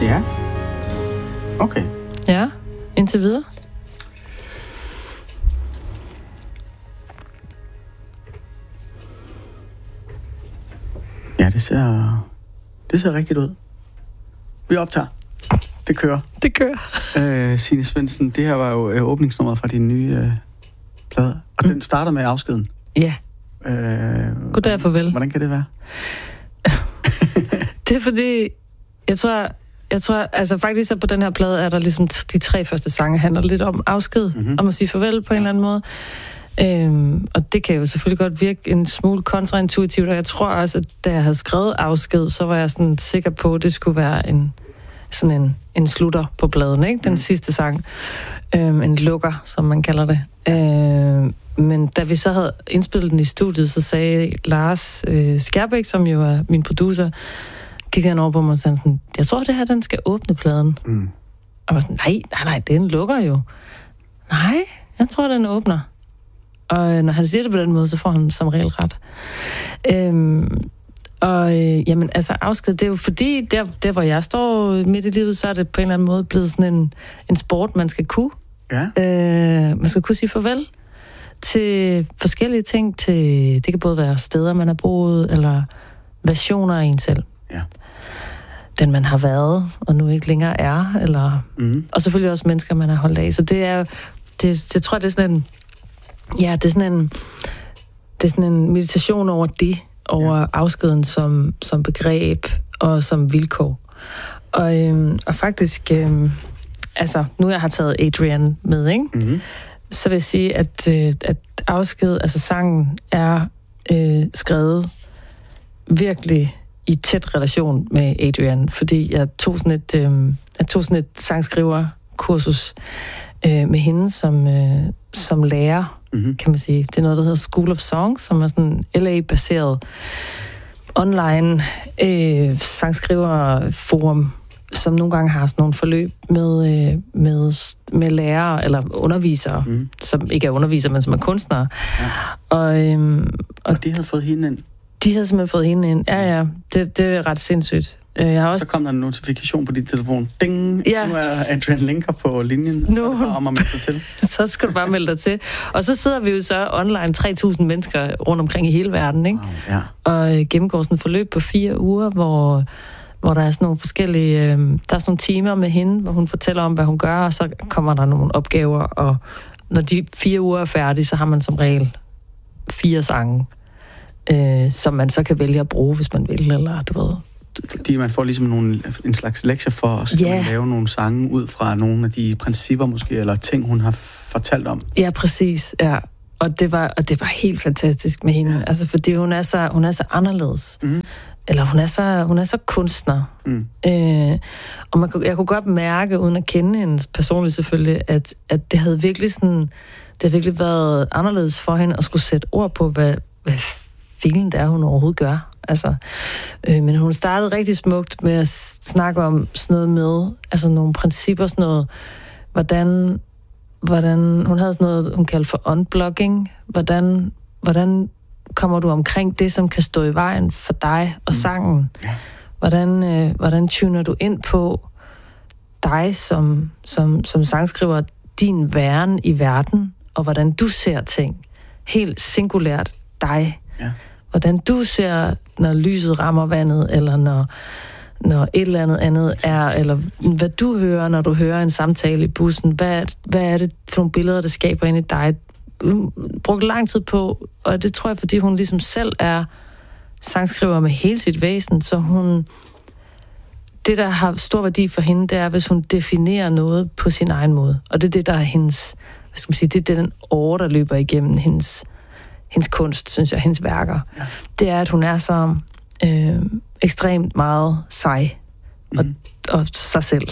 Ja. Okay. Ja, indtil videre. Ja, det ser rigtigt ud. Vi optager. Det kører. Det kører. Signe Svendsen, det her var jo åbningsnummeret fra din nye plade. Og den starter med afskeden. Ja. Goddag og farvel. Hvordan kan det være? Det er fordi, jeg tror, altså faktisk så på den her plade er der ligesom de 3 første sange handler lidt om afsked, om at sige farvel på en eller anden måde. Og det kan jo selvfølgelig godt virke en smule kontraintuitivt, og jeg tror også, at da jeg havde skrevet afsked, så var jeg sådan sikker på, at det skulle være en slutter på pladen, ikke? Den sidste sang. En lukker, som man kalder det. Men da vi så havde indspillet den i studiet, så sagde Lars Skærbæk, som jo er min producer, kiggede han over på mig og sagde sådan, jeg tror, det her, den skal åbne pladen. Og jeg var sådan, nej, den lukker jo. Nej, jeg tror, den åbner. Og når han siger det på den måde, så får han som regel ret. Jamen, altså afsked, det er jo fordi, der hvor jeg står midt i livet, så er det på en eller anden måde blevet sådan en sport, man skal kunne. Ja. Man skal kunne sige farvel til forskellige ting. Det kan både være steder, man har boet, eller versioner af en selv. Ja. Den, man har været, og nu ikke længere er. Eller, og selvfølgelig også mennesker, man har holdt af. Så det er jeg tror, det er sådan en... Ja, det er sådan en meditation over afskeden som begreb og som vilkår. Og faktisk, altså, nu jeg har taget Adrian med, ikke? Så vil jeg sige, at afsked, altså sangen, er skrevet virkelig i tæt relation med Adrian, fordi jeg tog sådan et sangskriverkursus med hende som lærer, kan man sige. Det er noget, der hedder School of Songs, som er sådan LA-baseret online sangskriverforum, som nogle gange har sådan nogle forløb med lærere eller undervisere, som ikke er undervisere, men som er kunstnere. Ja. Og de havde fået hende ind? De havde simpelthen fået hende ind. Ja. Det er ret sindssygt. Jeg har også... Så kom der en notifikation på din telefon. Ding! Ja. Nu er Adrian Linker på linjen, så er det bare om at melde sig til. Så skal du bare melde dig til. Og så sidder vi jo så online 3.000 mennesker rundt omkring i hele verden, ikke? Wow, ja. Og gennemgår sådan et forløb på 4 uger, hvor der er sådan nogle forskellige... der er sådan nogle timer med hende, hvor hun fortæller om, hvad hun gør, og så kommer der nogle opgaver, og når de 4 uger er færdige, så har man som regel 4 sange, som man så kan vælge at bruge, hvis man vil, eller du ved... Fordi man får ligesom en slags lektie for, og så kan man lave nogle sange ud fra nogle af de principper måske, eller ting, hun har fortalt om. Ja, præcis, ja. Og det var helt fantastisk med hende, altså fordi hun er så anderledes. Eller hun er så kunstner. Og jeg kunne godt mærke, uden at kende hende personligt selvfølgelig, at det havde virkelig været anderledes for hende at skulle sætte ord på, hvad filen det er, hun overhovedet gør. Altså, men hun startede rigtig smukt med at snakke om sådan noget med, altså nogle principper, sådan noget, hvordan hun havde sådan noget, hun kaldte for unblocking, hvordan kommer du omkring det, som kan stå i vejen for dig og sangen? Hvordan tuner du ind på dig som sangskriver, din væren i verden, og hvordan du ser ting, helt singulært dig. Ja. Hvordan du ser, når lyset rammer vandet, eller når et eller andet er, eller hvad du hører, når du hører en samtale i bussen. Hvad er det for nogle billeder, der skaber ind i dig? Brugt lang tid på, og det tror jeg, fordi hun ligesom selv er sangskriver med hele sit væsen, så det, der har stor værdi for hende, det er, hvis hun definerer noget på sin egen måde. Og det er det, der er hendes, hvad skal man sige, det er den åre, der løber igennem hendes kunst, synes jeg, hendes værker. Ja. Det er, at hun er så ekstremt meget sej og sig selv.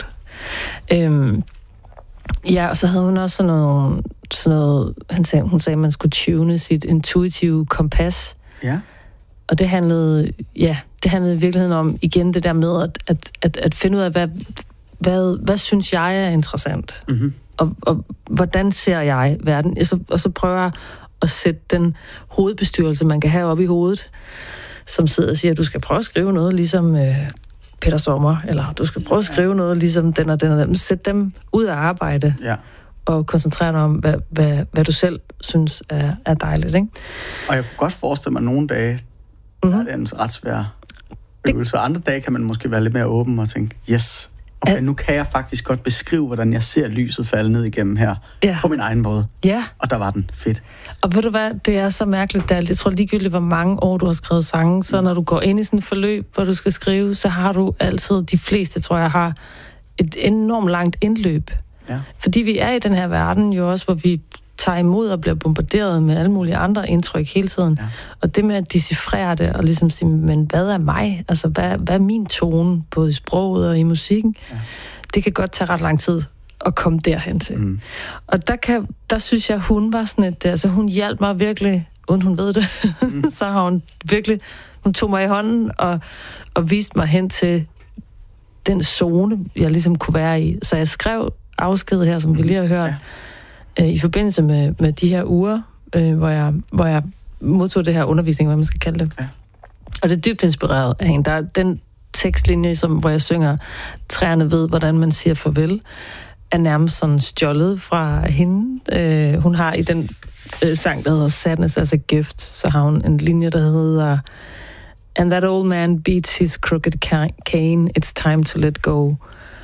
Ja, og så havde hun også sådan noget hun sagde, at man skulle tune sit intuitive kompas. Ja. Og det handlede i virkeligheden om, igen, det der med at finde ud af, hvad synes jeg er interessant? Og hvordan ser jeg verden? Og så prøver jeg at sætte den hovedbestyrelse, man kan have oppe i hovedet, som sidder og siger, at du skal prøve at skrive noget, ligesom Peter Sommer, eller du skal prøve at skrive noget ligesom den og den og den. Sæt dem ud af arbejde, og koncentrere dig om, hvad du selv synes er dejligt, ikke? Og jeg kunne godt forestille mig, nogle dage, der er det en ret svær øvelse. Andre dage kan man måske være lidt mere åben og tænke, yes, okay, nu kan jeg faktisk godt beskrive, hvordan jeg ser lyset falde ned igennem her, på min egen måde. Ja. Og der var den fedt. Og ved du hvad, det er så mærkeligt, jeg tror ligegyldigt, hvor mange år du har skrevet sange, så når du går ind i sådan et forløb, hvor du skal skrive, så har du altid, de fleste tror jeg har, et enormt langt indløb. Ja. Fordi vi er i den her verden jo også, hvor vi tager imod og bliver bombarderet med alle mulige andre indtryk hele tiden. Ja. Og det med at decifrere det, og ligesom sige, men hvad er mig? Altså, hvad er min tone, både i sproget og i musikken? Ja. Det kan godt tage ret lang tid at komme derhen til. Mm. Og der synes jeg, hun var sådan et... Altså, hun hjalp mig virkelig, uden hun ved det. Så har hun virkelig... Hun tog mig i hånden og viste mig hen til den zone, jeg ligesom kunne være i. Så jeg skrev afsked her, som vi lige har hørt, i forbindelse med de her uger, hvor jeg modtog det her undervisning, hvad man skal kalde det. Ja. Og det er dybt inspireret af hende. Der er den tekstlinje, hvor jeg synger, træerne ved, hvordan man siger farvel, er nærmest sådan stjålet fra hende. Hun har i den sang, der hedder Sadness as a Gift, så har hun en linje, der hedder And that old man beats his crooked cane, it's time to let go.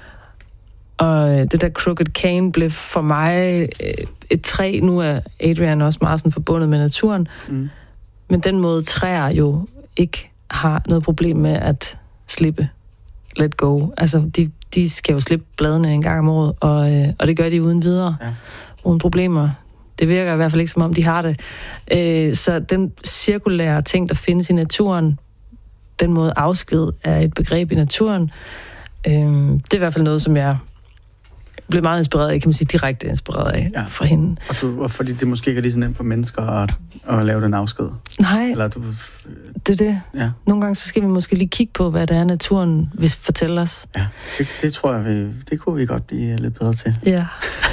Og det der crooked cane blev for mig et træ. Nu er Adrian også meget sådan forbundet med naturen. Mm. Men den måde træer jo ikke har noget problem med at slippe. Let go. Altså, de skal jo slippe bladene en gang om året, og det gør de uden videre. Ja. Uden problemer. Det virker i hvert fald ikke, som om de har det. Så den cirkulære ting, der findes i naturen, den måde afsked er et begreb i naturen, det er i hvert fald noget, som jeg blev meget inspireret af, kan man sige, direkte inspireret af fra hende. Og fordi det måske ikke er lige så nemt for mennesker at lave den afsked? Nej, eller det er det. Ja. Nogle gange så skal vi måske lige kigge på, hvad det er, naturen vil fortælle os. Ja, det tror jeg, det kunne vi godt blive lidt bedre til. Ja.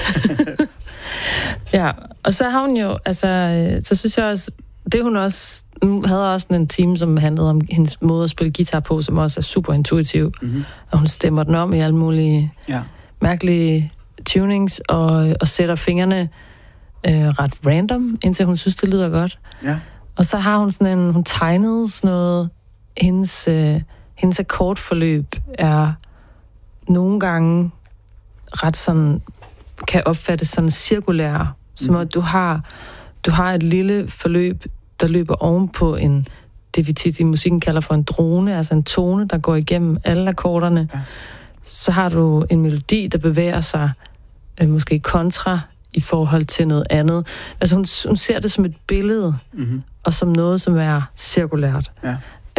Ja, og så har hun jo, altså, så synes jeg også, det hun også, hun havde også en time, som handlede om hendes måde at spille guitar på, som også er super intuitiv. Mm-hmm. Og hun stemmer den om i alle mulige mærkelige tunings, og sætter fingrene ret random, indtil hun synes, det lyder godt. Ja. Og så har hun sådan hun tegnede sådan noget, hendes akkordforløb er nogle gange ret sådan, kan opfattes sådan cirkulære, som at du har et lille forløb, der løber ovenpå det vi tit i musikken kalder for en drone, altså en tone, der går igennem alle akkorderne. Ja. Så har du en melodi, der bevæger sig måske kontra i forhold til noget andet. Altså hun ser det som et billede, og som noget, som er cirkulært. Ja.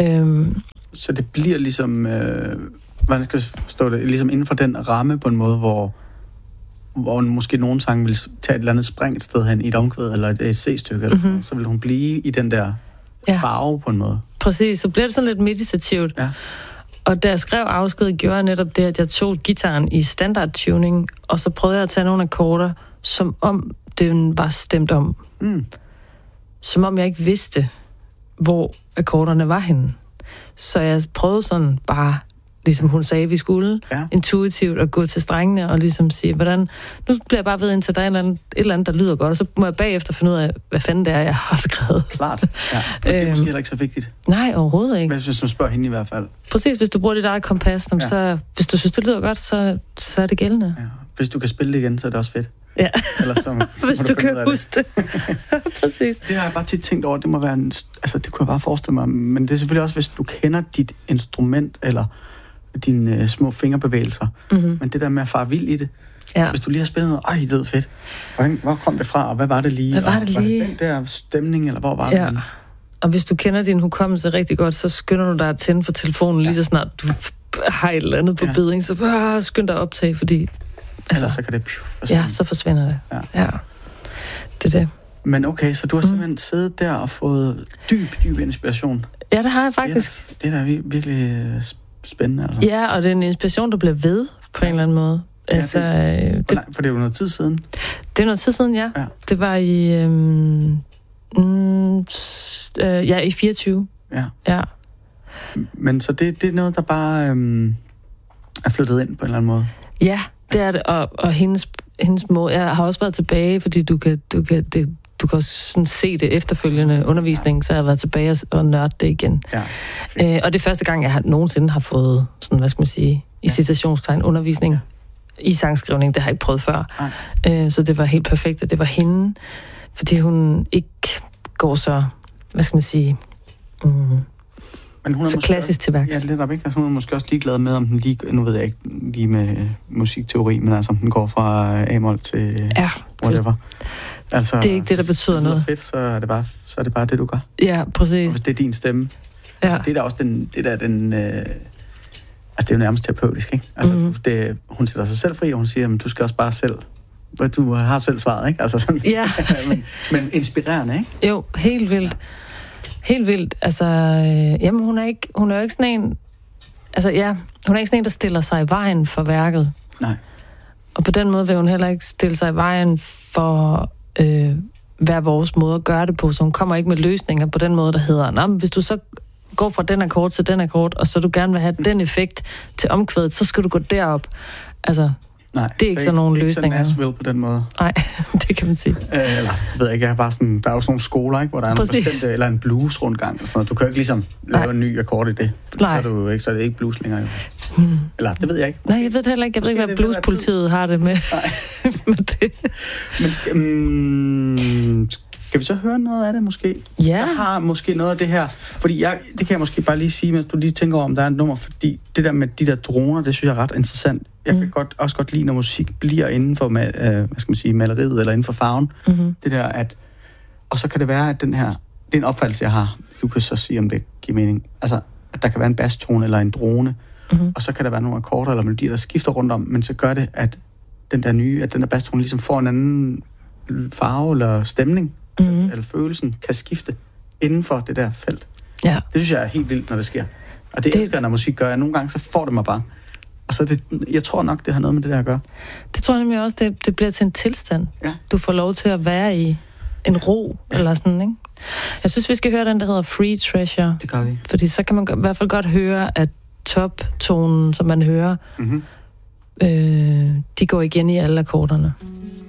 Så det bliver ligesom, hvordan skal jeg forstå det, ligesom inden for den ramme på en måde, hvor måske nogen sang vil tage et eller andet spring et sted hen i et omkvæd eller et C-stykke, eller så vil hun blive i den der farve på en måde. Præcis, så bliver det sådan lidt meditativt. Ja. Og da jeg skrev afsked, gjorde jeg netop det, at jeg tog gitaren i standard-tuning, og så prøvede jeg at tage nogle akkorder, som om den var stemt om. Mm. Som om jeg ikke vidste, hvor akkorderne var henne. Så jeg prøvede sådan bare, ligesom hun sagde, vi skulle, intuitivt at gå til strengene og ligesom sige, nu bliver jeg bare ved indtil der er et eller andet, der lyder godt, og så må jeg bagefter finde ud af, hvad fanden det er, jeg har skrevet. Klart, ja. Men det er måske heller ikke så vigtigt. Nej, overhovedet ikke. Men hvis du spørger hende i hvert fald. Præcis, hvis du bruger dit eget kompas, så hvis du synes, det lyder godt, så er det gældende. Ja. Hvis du kan spille det igen, så er det også fedt. Ja, eller så hvis du kan huske det. Præcis. Det har jeg bare tit tænkt over, det må være det kunne jeg bare forestille mig, men det er selvfølgelig også, hvis du kender dit instrument, eller dine små fingerbevægelser. Mm-hmm. Men det der med at fare vild i det. Ja. Hvis du lige har spillet noget, det lød fedt. Hvor kom det fra, og hvad var det lige? Var det den der stemning, eller hvor var det? Og hvis du kender din hukommelse rigtig godt, så skynder du dig at tænde for telefonen lige så snart du har et eller andet på bedring, så skynd dig at optage, fordi ellers så kan det forsvinde. Ja, så forsvinder det. Ja. Det er det. Men okay, så du har simpelthen siddet der og fået dyb inspiration. Ja, det har jeg faktisk. Det er da virkelig spændende. Altså. Ja, og det er en inspiration, der bliver ved på en eller anden måde. Ja, altså, for det er jo noget tid siden. Det er noget tid siden, ja. Det var i i 24. Ja. Men så det er noget, der bare er flyttet ind på en eller anden måde? Ja, det er det. Og hendes måde... Jeg har også været tilbage, fordi du kan sådan se det efterfølgende undervisning, så jeg har været tilbage og nørde det igen. Ja, og det er første gang, jeg nogensinde har fået sådan, hvad skal man sige, i citationstegn undervisning i sangskrivning. Det har jeg ikke prøvet før. Så det var helt perfekt, at det var hende, fordi hun ikke går så, hvad skal man sige, men hun er så klassisk til værks. Ja, lidt op, ikke? Altså, hun er måske også ligeglad med, om den lige, nu ved jeg ikke lige med musikteori, men altså om den går fra A-mol til whatever. Altså, det er ikke det, der betyder noget. Fedt, så er det bare det, du gør. Ja, præcis. Og hvis det er din stemme. Ja. Altså, det er da også den altså, det er jo nærmest terapeutisk, ikke? Altså, hun sætter sig selv fri, og hun siger, at du skal også bare selv. Du har selv svaret, ikke? Altså sådan. Ja. men inspirerende, ikke? Jo, helt vildt. Helt vildt. Altså, jamen, hun er jo ikke sådan en... Altså, ja, hun er ikke sådan en, der stiller sig i vejen for værket. Nej. Og på den måde vil hun heller ikke stille sig i vejen for hver vores måde at gøre det på. Så hun kommer ikke med løsninger på den måde, der hedder, hvis du så går fra den akkord til den akkord, og så du gerne vil have den effekt til omkvædet, så skal du gå derop. Altså, nej, det er ikke sådan nogle løsninger. Det er ikke sådan på den måde. Nej, det kan man sige. Eller, ved jeg ikke, jeg er bare sådan, der er jo sådan nogle skoler, ikke, hvor der er en bestemte, eller en blues-rundgang. Sådan noget. Du kan jo ikke ligesom lave en ny akkord i det. Så er det ikke blues længere. Jo. Eller, det ved jeg ikke. Nej, jeg ved det heller ikke. Jeg ved ikke, hvad bluespolitiet har det med, med det. Men skal vi så høre noget af det, måske? Ja. Jeg har måske noget af det her. Fordi det kan jeg måske bare lige sige, mens du lige tænker over, om der er et nummer. Fordi det der med de der droner, det synes jeg er ret interessant. Jeg kan også godt lide, når musik bliver inden for hvad skal man sige, maleriet, eller inden for farven. Det der, at... Og så kan det være, at den her... Det er en opfattelse, jeg har. Du kan så sige, om det giver mening. Altså, at der kan være en basstone eller en drone. Og så kan der være nogle akkorder eller melodier, der skifter rundt om. Men så gør det, at den der basstone ligesom får en anden farve eller stemning. Altså, eller følelsen kan skifte inden for det der felt. Ja. Det synes jeg er helt vildt, når det sker. Og det elsker jeg, når musik gør. Nogle gange, så får det mig bare. Og så jeg tror nok, det har noget med det der at gøre. Det tror jeg nemlig også, det bliver til en tilstand. Ja. Du får lov til at være i en ro, eller sådan, ikke? Jeg synes, vi skal høre den, der hedder Free Treasure. Det gør vi. Fordi så kan man i hvert fald godt høre, at toptonen, som man hører, de går igen i alle akkorderne.